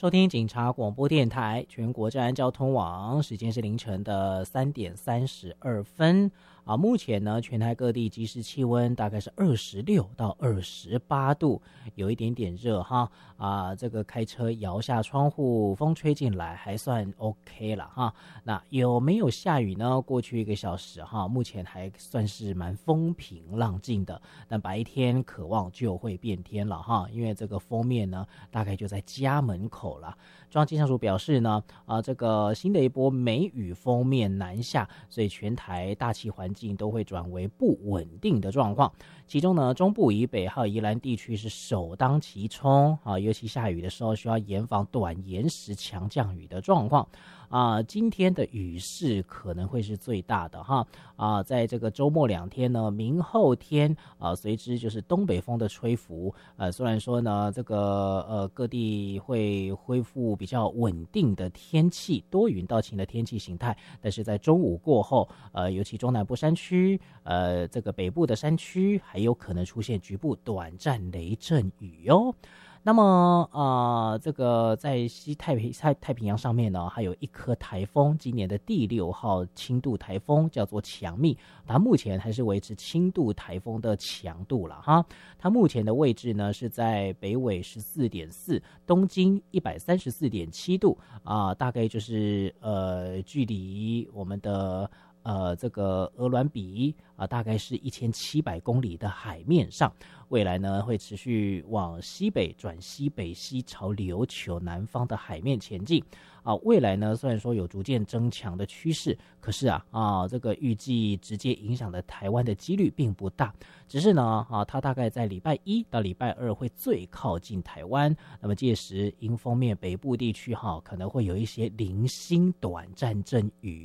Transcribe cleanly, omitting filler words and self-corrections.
收听警察广播电台全国治安交通网，时间是凌晨的3:32啊。目前呢，全台各地即时气温大概是26到28度，有一点点热哈啊。这个开车摇下窗户，风吹进来还算 OK 了哈。那有没有下雨呢？过去1个小时哈，目前还算是蛮风平浪静的，但白天渴望就会变天了哈，因为这个锋面呢，大概就在家门口了。中央气象署表示呢，这个新的一波梅雨锋面南下，所以全台大气环境都会转为不稳定的状况。其中呢，中部以北还有宜兰地区是首当其冲啊，尤其下雨的时候需要严防短延时强降雨的状况。今天的雨势可能会是最大的哈在这个周末2天呢，明后天随之就是东北风的吹拂，虽然说呢这个各地会恢复比较稳定的天气，多云到晴的天气形态，但是在中午过后，尤其中南部山区，这个北部的山区还有可能出现局部短暂雷阵雨哦。那么这个在西太平洋上面呢，还有一颗台风，今年的第6号轻度台风叫做强密，它目前还是维持轻度台风的强度了哈。它目前的位置呢是在北纬14.4，东经134.7度大概就是距离我们的这个鹅銮鼻大概是1700公里的海面上，未来呢会持续往西北转西北西朝琉球南方的海面前进未来呢虽然说有逐渐增强的趋势，可是这个预计直接影响的台湾的几率并不大，只是呢它大概在礼拜1到礼拜2会最靠近台湾，那么届时迎风面北部地区可能会有一些零星短暂阵雨